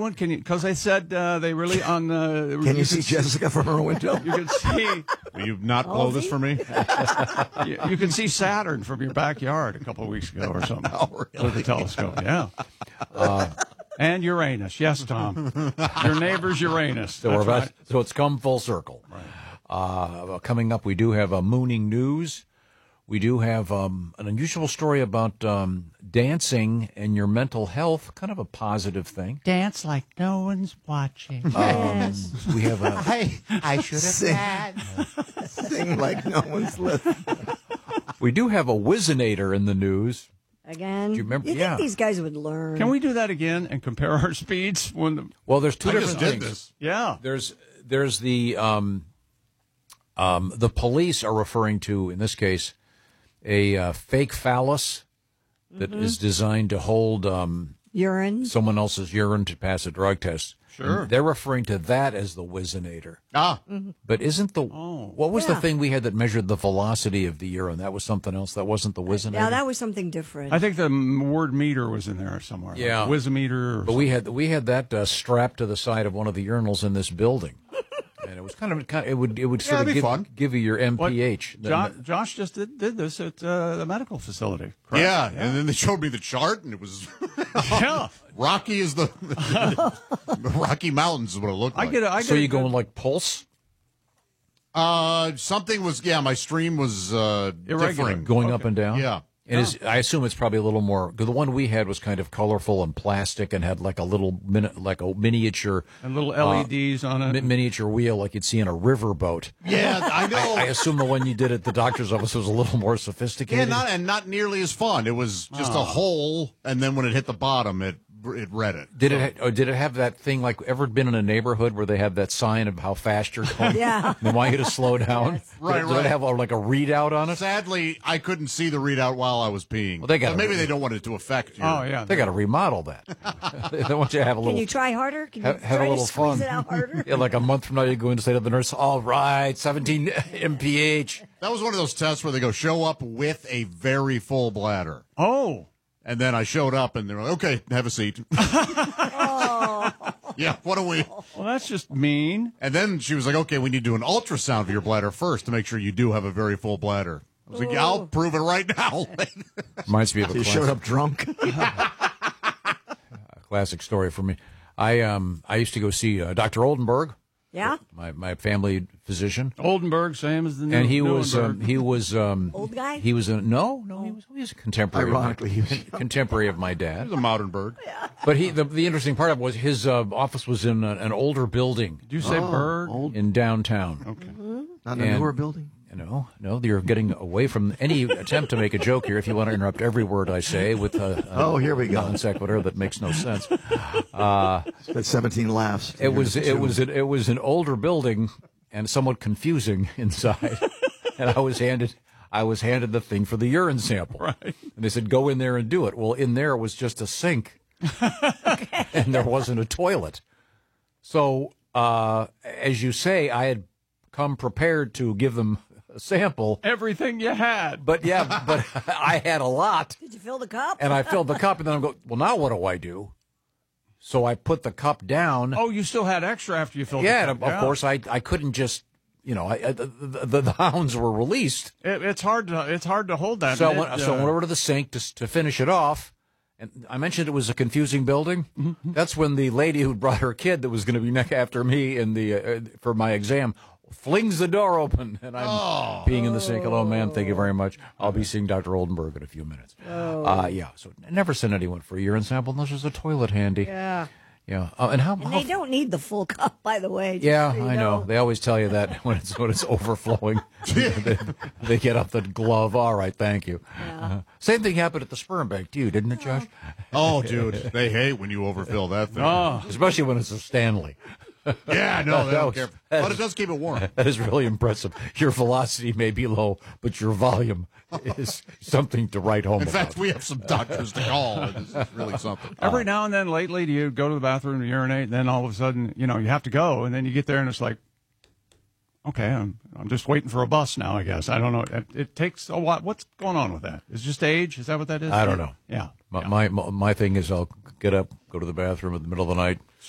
one? Can you? Because they said they really on the. Can you see Jessica from her window? You can see. Will you not blow this for me? You can see Saturn from your backyard a couple of weeks ago or something really? with a telescope. Yeah. And Uranus. Yes, Tom. Your neighbor's Uranus. So, That's right. so it's come full circle. Right. Coming up, we do have mooning news. We do have an unusual story about dancing and your mental health, kind of a positive thing. Dance like no one's watching. We have a I should have had. Sing like no one's listening. we do have a Whizzinator in the news. Again? Do you remember? You'd Yeah. think these guys would learn. Can we do that again and compare our speeds? Well, there's two I different just did things. this. Yeah. There's the police are referring to, in this case, a fake phallus that is designed to hold Urine? someone else's urine to pass a drug test. Sure. And they're referring to that as the Whizzinator. But isn't the what was the thing we had that measured the velocity of the urine? That was something else. That wasn't the Whizzinator. Yeah, that was something different. I think the word meter was in there somewhere. Yeah. Like Whizzometer. But we had that strapped to the side of one of the urinals in this building, and it was kind of it would sort it'd be of fun. give you your MPH. Josh just did this at the medical facility. Correct? Yeah, and then they showed me the chart, and it was Yeah. rocky as the Rocky Mountains is what it looked like. So you going like pulse? Something was, my stream was differing. Going up and down? Yeah. And I assume it's probably a little more, because the one we had was kind of colorful and plastic and had like a little miniature. And little LEDs on it. Miniature wheel like you'd see in a riverboat. Yeah, I know. I assume the one you did at the doctor's office was a little more sophisticated. not nearly as fun. It was just a hole, and then when it hit the bottom, it read it. Did it have that thing, like, ever been in a neighborhood where they have that sign of how fast you're going? Yeah. They want you to slow down? Yes. Right, Did right. it have like a readout on it? Sadly, I couldn't see the readout while I was peeing. Well, they gotta- But maybe they don't want it to affect you. Oh, yeah. They got to remodel that. They want you to have a little. Can you try harder? Can you have try a little to squeeze fun. it out harder? Yeah, like a month from now, you go in to say to the nurse, "All right, 17 mph." That was one of those tests where they go, show up with a very full bladder. Oh. And then I showed up, and they're like, okay, have a seat. Yeah, what do we? Well, that's just mean. And then she was like, okay, we need to do an ultrasound of your bladder first to make sure you do have a very full bladder. I was like, yeah, I'll prove it right now. Reminds me of a You showed up drunk. classic story for me. I used to go see Dr. Oldenburg, Yeah? my family physician, Oldenburg, same as the new and he was Nuremberg. Old guy? he was a he was a contemporary. Ironically, he was contemporary of my dad. It's a modern bird. But the interesting part of it was his office was in an older building Did you say bird? in downtown. Okay. Not in a And- newer building. No, you're getting away from any attempt to make a joke here. If you want to interrupt every word I say with a Here we go. non sequitur that makes no sense. Spent 17 laughs. It was an older building and somewhat confusing inside. And I was handed the thing for the urine sample. Right. And they said, go in there and do it. Well, in there was just a sink. And there wasn't a toilet. So, as you say, I had come prepared to give them a sample. Everything you had. But I had a lot. Did you fill the cup? And I filled the cup, and then I'm going, well, now what do I do? So I put the cup down. Oh, you still had extra after you filled Yeah, the and cup. of course, I couldn't just, the hounds were released. It's hard to hold that. So I went over to the sink to finish it off. And I mentioned it was a confusing building. Mm-hmm. That's when the lady who brought her kid that was going to be next after me for my exam flings the door open, and I'm peeing in the sink. Hello, ma'am. Thank you very much. I'll be seeing Dr. Oldenburg in a few minutes. Yeah. So never send anyone for a urine sample unless there's a toilet handy. Yeah. Yeah. And how? And they don't need the full cup, by the way. just Yeah, so you I know. They always tell you that when it's overflowing. they get up the glove. All right, thank you. Yeah. Same thing happened at the sperm bank to you, didn't it, Josh? Oh, dude, they hate when you overfill that thing. Especially when it's a Stanley. Yeah, no, they don't care. that But is- it does keep it warm. That is really impressive. Your velocity may be low, but your volume is something to write home In about. fact, we have some doctors to call. This is really something. Every now and then, lately, do you go to the bathroom to urinate, and then all of a sudden, you have to go, and then you get there, and it's like, okay, I'm just waiting for a bus now, I guess. I don't know. It takes a while. What's going on with that? Is it just age? Is that what that is? I don't know. Yeah. My thing is I'll get up, go to the bathroom in the middle of the night,